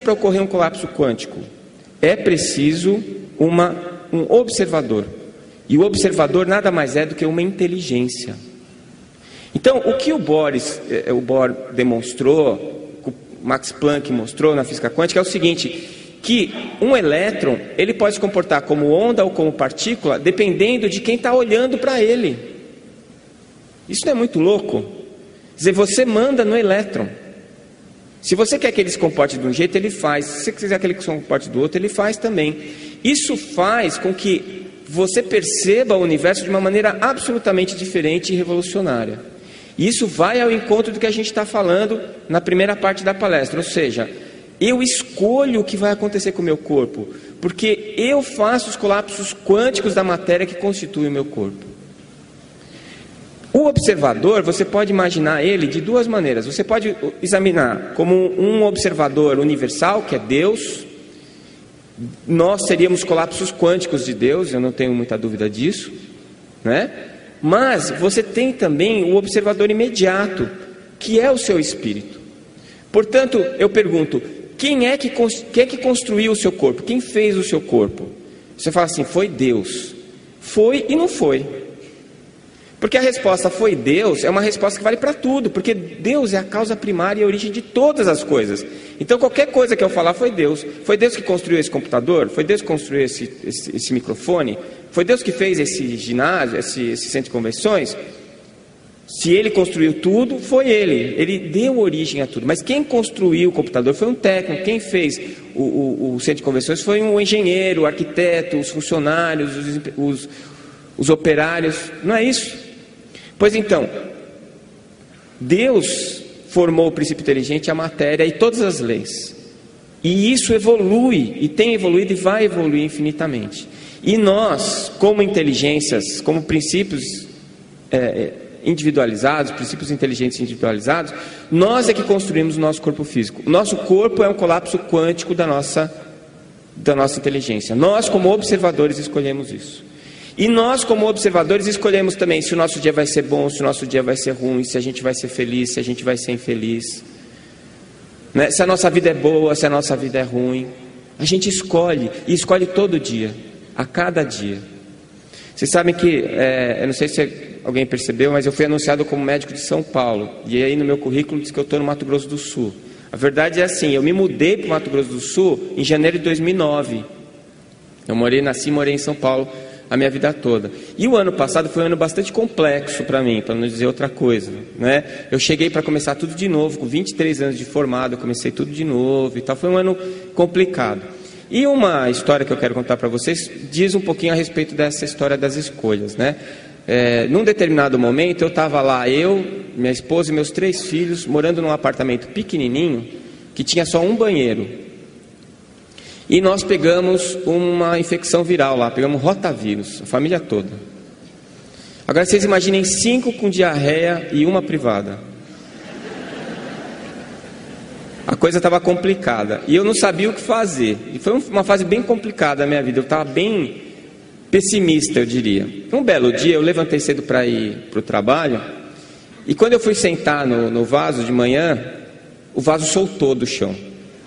para ocorrer um colapso quântico? É preciso um observador. E o observador nada mais é do que uma inteligência. Então, o que o Bohr demonstrou, o Max Planck mostrou na física quântica é o seguinte, que um elétron, ele pode se comportar como onda ou como partícula, dependendo de quem está olhando para ele. Isso não é muito louco? Quer dizer, você manda no elétron. Se você quer que ele se comporte de um jeito, ele faz. Se você quiser que ele se comporte do outro, ele faz também. Isso faz com que você perceba o universo de uma maneira absolutamente diferente e revolucionária. E isso vai ao encontro do que a gente está falando na primeira parte da palestra. Ou seja, eu escolho o que vai acontecer com o meu corpo, porque eu faço os colapsos quânticos da matéria que constituem o meu corpo. O observador, você pode imaginar ele de duas maneiras. Você pode examinar como um observador universal, que é Deus. Nós seríamos colapsos quânticos de Deus, eu não tenho muita dúvida disso, né? Mas você tem também o observador imediato, que é o seu espírito. Portanto, eu pergunto, quem é que construiu o seu corpo? Quem fez o seu corpo? Você fala assim, foi Deus. Foi e não foi. Porque a resposta foi Deus é uma resposta que vale para tudo, porque Deus é a causa primária e a origem de todas as coisas. Então qualquer coisa que eu falar foi Deus. Foi Deus que construiu esse computador? Foi Deus que construiu esse microfone? Foi Deus que fez esse ginásio, esse centro de convenções? Se Ele construiu tudo, foi Ele. Ele deu origem a tudo. Mas quem construiu o computador foi um técnico. Quem fez o centro de convenções foi um engenheiro, o arquiteto, os funcionários, os operários. Não é isso? Pois então, Deus formou o princípio inteligente, a matéria e todas as leis. E isso evolui, e tem evoluído e vai evoluir infinitamente. E nós, como inteligências, como princípios individualizados, princípios inteligentes individualizados, nós é que construímos o nosso corpo físico. O nosso corpo é um colapso quântico da nossa inteligência. Nós, como observadores, escolhemos isso. E nós, como observadores, escolhemos também se o nosso dia vai ser bom, se o nosso dia vai ser ruim, se a gente vai ser feliz, se a gente vai ser infeliz, né? Se a nossa vida é boa, se a nossa vida é ruim. A gente escolhe, e escolhe todo dia, a cada dia. Vocês sabem que, eu não sei se alguém percebeu, mas eu fui anunciado como médico de São Paulo. E aí no meu currículo diz que eu estou no Mato Grosso do Sul. A verdade é assim, eu me mudei para o Mato Grosso do Sul em janeiro de 2009. Eu nasci e morei em São Paulo a minha vida toda. E o ano passado foi um ano bastante complexo para mim, para não dizer outra coisa, né? Eu cheguei para começar tudo de novo, com 23 anos de formado, eu comecei tudo de novo e tal. Foi um ano complicado. E uma história que eu quero contar para vocês diz um pouquinho a respeito dessa história das escolhas, né? Num determinado momento eu estava lá, eu, minha esposa e meus 3 filhos, morando num apartamento pequenininho, que tinha só um banheiro. E nós pegamos uma infecção viral lá, pegamos rotavírus, a família toda. Agora vocês imaginem 5 com diarreia e uma privada. A coisa estava complicada e eu não sabia o que fazer. E foi uma fase bem complicada da minha vida, eu estava bem pessimista, eu diria. Um belo dia eu levantei cedo para ir para o trabalho e quando eu fui sentar no vaso de manhã, o vaso soltou do chão.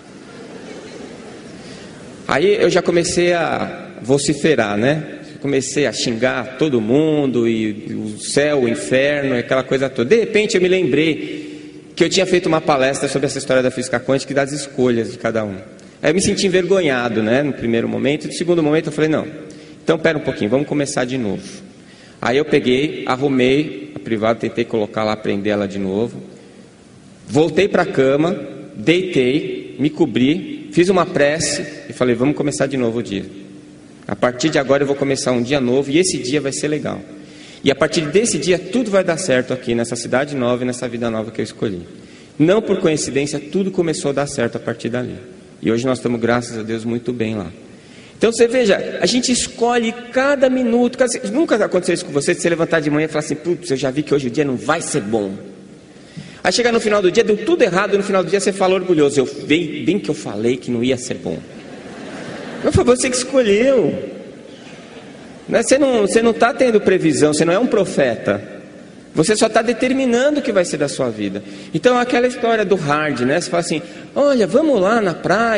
Aí eu já comecei a vociferar, né? Comecei a xingar todo mundo, e o céu, o inferno, aquela coisa toda. De repente eu me lembrei que eu tinha feito uma palestra sobre essa história da física quântica e das escolhas de cada um. Aí eu me senti envergonhado, né? No primeiro momento. No segundo momento eu falei, não, então pera um pouquinho, vamos começar de novo. Aí eu peguei, arrumei a privada, tentei colocar lá, prender ela de novo. Voltei para a cama, deitei, me cobri, fiz uma prece e falei, vamos começar de novo o dia. A partir de agora eu vou começar um dia novo e esse dia vai ser legal. E a partir desse dia tudo vai dar certo aqui nessa cidade nova e nessa vida nova que eu escolhi. Não por coincidência, tudo começou a dar certo a partir dali. E hoje nós estamos, graças a Deus, muito bem lá. Então você veja, a gente escolhe cada minuto. Nunca aconteceu isso com você, de você levantar de manhã e falar assim, putz, eu já vi que hoje o dia não vai ser bom. Aí chega no final do dia, deu tudo errado, e no final do dia você fala orgulhoso, bem que eu falei que não ia ser bom. Mas foi você que escolheu. Você não está tendo previsão, você não é um profeta. Você só está determinando o que vai ser da sua vida. Então aquela história do hard, né? Você fala assim, olha, vamos lá na praia.